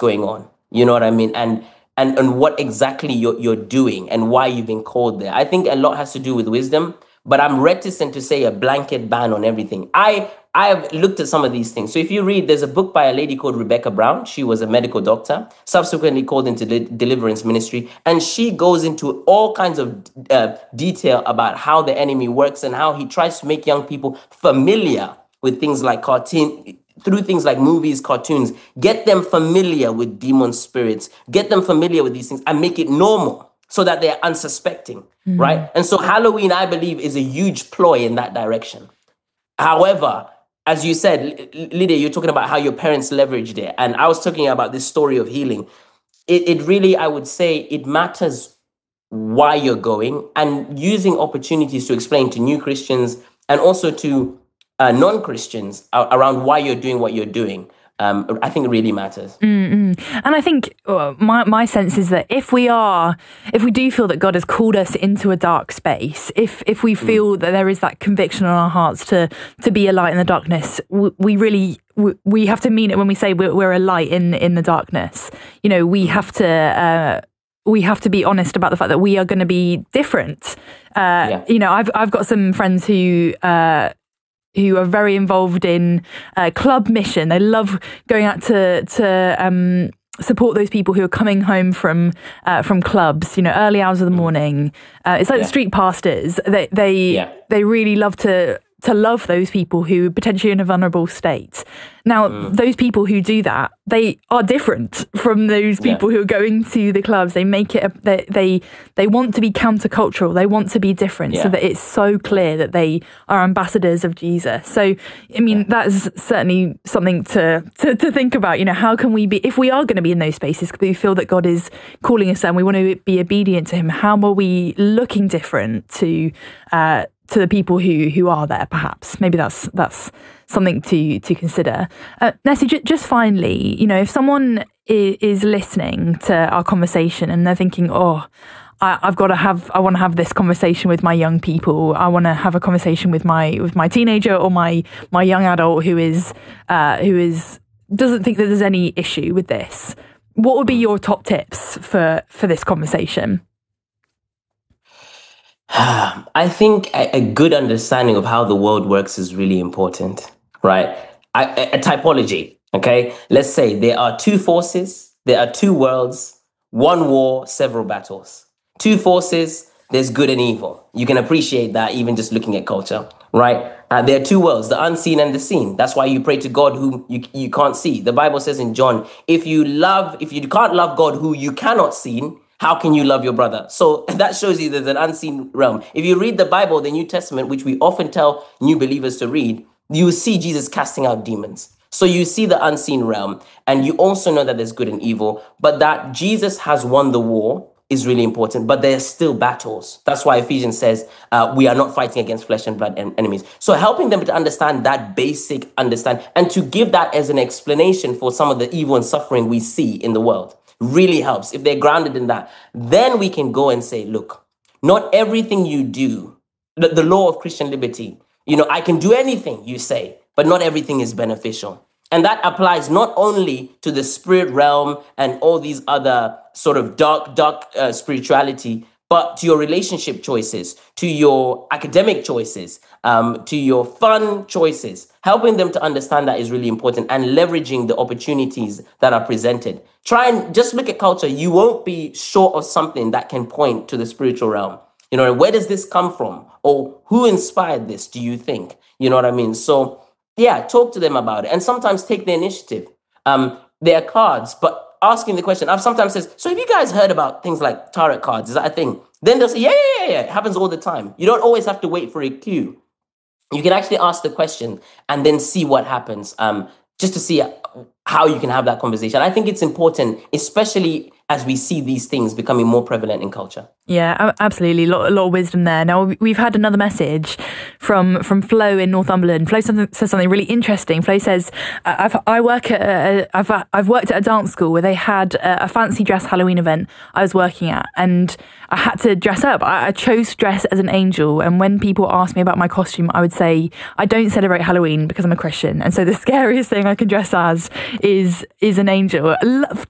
going on. You know what I mean? And what exactly you're doing and why you've been called there. I think a lot has to do with wisdom, but I'm reticent to say a blanket ban on everything. I've looked at some of these things. So if you read, there's a book by a lady called Rebecca Brown. She was a medical doctor, subsequently called into the deliverance ministry. And she goes into all kinds of detail about how the enemy works and how he tries to make young people familiar with things like through things like movies, cartoons, get them familiar with demon spirits, get them familiar with these things and make it normal so that they're unsuspecting, right? And so Halloween, I believe, is a huge ploy in that direction. However, as you said, Lydia, you're talking about how your parents leveraged it. And I was talking about this story of healing. It really, I would say, it matters why you're going and using opportunities to explain to new Christians and also to non-Christians around why you're doing what you're doing. I think it really matters. And I think my sense is that if we do feel that God has called us into a dark space, if we feel that there is that conviction in our hearts to be a light in the darkness, we have to mean it when we say we're a light in the darkness. You know, we have to be honest about the fact that we are going to be different. You know, I've got some friends who are very involved in club mission. They love going out to support those people who are coming home from clubs, you know, early hours of the morning. It's like the street pastors. They really love to love those people who are potentially in a vulnerable state. Now, those people who do that, they are different from those people who are going to the clubs. They make it, they want to be countercultural. They want to be different so that it's so clear that they are ambassadors of Jesus. So, I mean, that's certainly something to think about. You know, how can we be, if we are going to be in those spaces, we feel that God is calling us and we want to be obedient to him, how are we looking different to the people who are there, perhaps? Maybe that's something to consider. Nessie, just finally, you know, if someone is listening to our conversation and they're thinking, I want to have this conversation with my young people. I want to have a conversation with my teenager or my young adult who doesn't think that there's any issue with this. What would be your top tips for this conversation? I think a good understanding of how the world works is really important, right? A typology, okay? Let's say there are two forces, there are two worlds, one war, several battles. Two forces, there's good and evil. You can appreciate that even just looking at culture, right? There are two worlds, the unseen and the seen. That's why you pray to God whom you can't see. The Bible says in John, if you can't love God who you cannot see, how can you love your brother? So that shows you there's an unseen realm. If you read the Bible, the New Testament, which we often tell new believers to read, you will see Jesus casting out demons. So you see the unseen realm, and you also know that there's good and evil, but that Jesus has won the war is really important, but there's still battles. That's why Ephesians says we are not fighting against flesh and blood enemies. So helping them to understand that basic understanding and to give that as an explanation for some of the evil and suffering we see in the world really helps. If they're grounded in that, then we can go and say, look, not everything you do, the law of Christian liberty, you know, I can do anything you say, but not everything is beneficial. And that applies not only to the spirit realm and all these other sort of dark spirituality, but to your relationship choices, to your academic choices, to your fun choices. Helping them to understand that is really important and leveraging the opportunities that are presented. Try and just look at culture. You won't be short of something that can point to the spiritual realm. You know, where does this come from? Or who inspired this, do you think? You know what I mean? So, yeah, talk to them about it and sometimes take the initiative. There are cards, but asking the question, I've sometimes says, so have you guys heard about things like tarot cards? Is that a thing? Then they'll say, yeah. It happens all the time. You don't always have to wait for a cue. You can actually ask the question and then see what happens, just to see how you can have that conversation. I think it's important, especially as we see these things becoming more prevalent in culture. Yeah, absolutely. A lot of wisdom there. Now, we've had another message from Flo in Northumberland. Flo says something really interesting. Flo says, I've worked at a dance school where they had a fancy dress Halloween event I was working at, and I had to dress up. I chose to dress as an angel. And when people asked me about my costume, I would say, I don't celebrate Halloween because I'm a Christian. And so the scariest thing I can dress as is an angel.